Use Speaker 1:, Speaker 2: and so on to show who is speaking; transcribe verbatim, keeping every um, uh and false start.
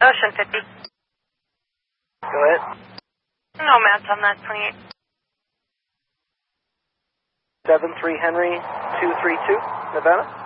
Speaker 1: Ocean fifty.
Speaker 2: Go ahead.
Speaker 1: No match on that twenty-eight.
Speaker 2: seven three Henry two three two, Nevada.